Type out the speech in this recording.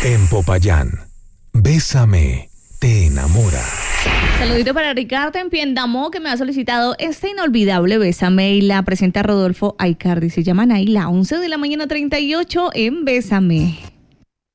En Popayán, Bésame, te enamora. Saludito para Ricardo en Piendamó, que me ha solicitado este inolvidable Bésame, y la presenta Rodolfo Aicardi. Se llama Naila, 11 de la mañana 38 en Bésame.